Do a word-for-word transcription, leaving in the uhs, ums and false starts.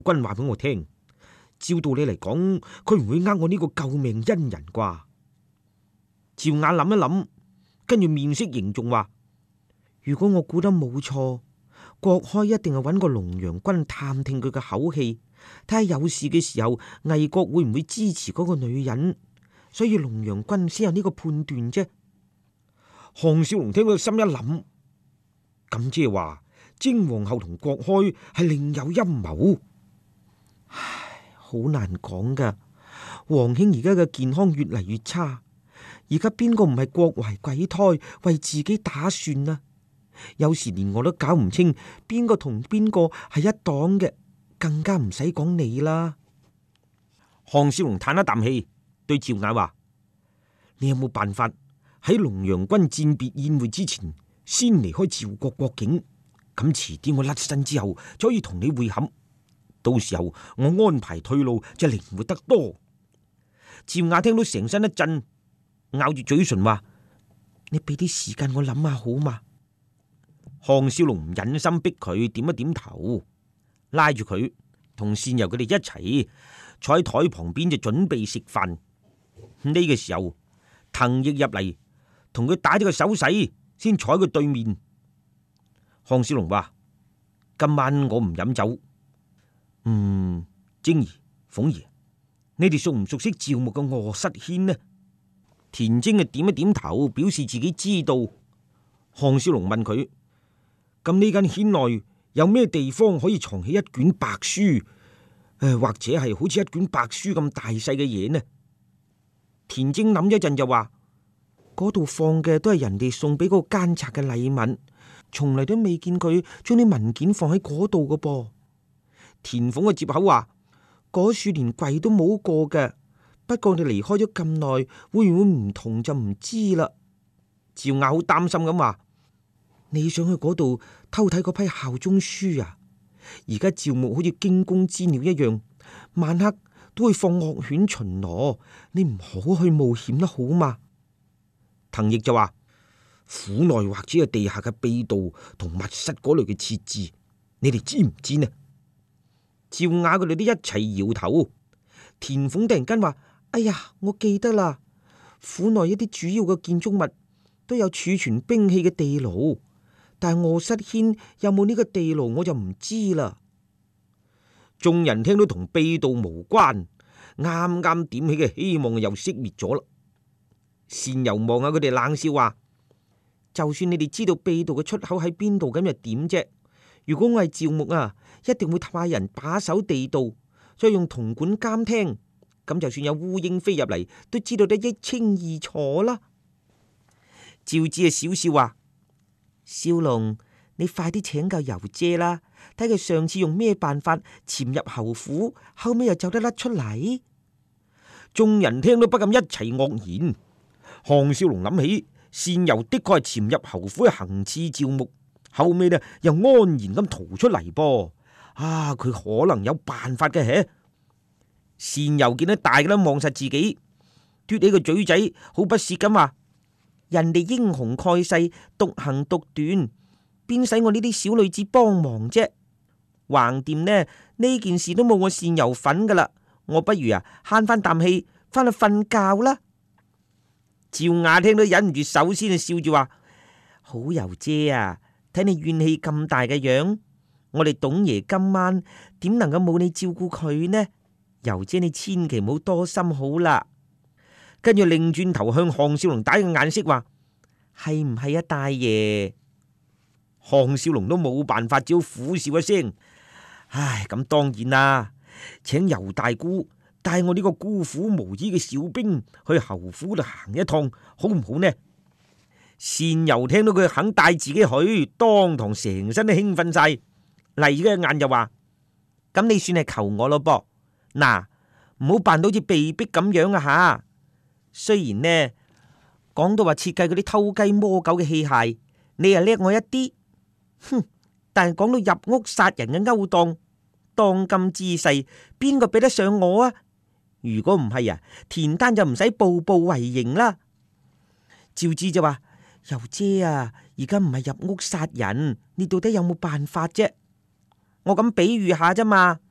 君話俾我聽，照道理嚟講，佢唔會呃我呢個救命恩人啩？趙雅諗一諗，跟住面色凝重話：如果我估得冇錯，郭開一定係揾個龍陽君探聽佢嘅口氣，睇下有事嘅時候魏國會唔會支持嗰個女人，所以龍陽君先有呢個判斷啫。項少龍聽到心一諗，咁即係話甄皇后同郭開係另有陰謀。唉，好難講噶。皇兄而家嘅健康越嚟越差，而家邊個唔係國懷鬼胎為自己打算啊？有時連我都搞唔清邊個同邊個係一黨嘅，更加唔使講你啦。項少龍嘆一啖氣，對趙雅話：你有冇辦法喺龍陽君餞別宴會之前先離開趙國國境？咁遲啲我甩身之後就可以同你會合，到時候我安排退路就靈活得多。趙雅聽到成身一震，咬住嘴唇話：你俾啲時間我諗下好嘛？項少龍唔忍心逼佢，點一點頭，拉住佢同善由佢哋一齊坐喺台旁邊就準備食飯。呢個時候，滕奕入嚟同佢打咗個手勢，先坐喺佢對面。項少龍話：今晚我唔飲酒。嗯，貞兒、鳳兒，你哋熟唔熟悉趙牧嘅臥室軒呢？田貞啊點一點頭，表示自己知道。項少龍問佢：咁呢間軒內有咩地方可以藏起一卷白書？誒，或者係好似一卷白書咁大細嘅嘢呢？田貞諗一陣就話：嗰度放嘅都係人哋送俾嗰個奸賊嘅禮物，從嚟都未見佢將啲文件放喺嗰度嘅噃。田鳳嘅接口話：嗰處連櫃都冇過嘅，不過你離開咗咁耐，會唔會唔同就唔知啦。趙雅好擔心咁話：你想去嗰度偷睇嗰批效忠書啊？而家趙牧好似驚弓之鳥一樣，晚黑都會放惡犬巡邏，你唔好去冒險得好嘛？滕奕就話：府內或者係地下嘅秘道同密室嗰類嘅設置，你哋知唔知呢？趙雅佢哋都一齊搖頭。田鳳突然間話：哎呀，我記得啦，府內一啲主要嘅建築物都有儲存兵器嘅地牢，但係臥室軒有冇呢個地牢我就唔知啦。眾人聽到同秘道無關，啱啱點起嘅希望又熄滅咗啦。善由望下佢哋冷笑話：就算你哋知道秘道嘅出口喺邊度，咁又點啫？如果我係趙牧啊，一定會派人把守地道，再用銅管監聽，咁就算有烏蠅飛入嚟，都知道得一清二楚啦。趙子啊笑笑話：少龍，你快啲請教游姐啦，睇佢上次用咩辦法潛入侯府，後尾又走得甩出嚟。眾人聽到不禁一齊愕然。項少龍諗起善由的確係潛入侯府去行刺趙牧，後尾呢又安然咁逃出嚟噃。啊，佢可能有辦法嘅。嘿，善由見到大家都望實自己，嘟起個嘴仔，好不屑咁話：人哋英雄蓋世，獨行獨斷，邊使我呢啲小女子幫忙啫？橫掂呢呢件事都冇我善由份噶啦，我不如啊慳翻啖氣，翻去瞓覺啦。趙雅聽到忍唔住，首先就笑住話：好游姐啊，睇你怨氣咁大嘅樣，我哋董爺今晚點能夠冇你照顧佢呢？游姐你千祈唔好多心好啦。跟住擰轉頭向項少龍打個眼色，話：係唔係啊，大爺？項少龍都冇辦法，只好苦笑一聲：唉，咁當然啦，請尤大姑帶我呢個孤苦無依嘅小兵去侯府度行一趟，好唔好呢？善由聽到佢肯帶自己去，當堂成身都興奮晒，嚟咗一眼就話：咁你算係求我咯噃，嗱，唔好扮到好似被逼咁樣啊吓！雖然呢講到話設計嗰啲偷雞摸狗嘅器械，你又叻我一啲，哼！但係講到入屋殺人嘅勾當，當今之世邊個比得上我啊？如果唔係啊，田丹就唔使步步為營啦。趙志就話：游姐啊，而家唔係入屋殺人，你到底有冇辦法啫？我咁比喻下啫嘛。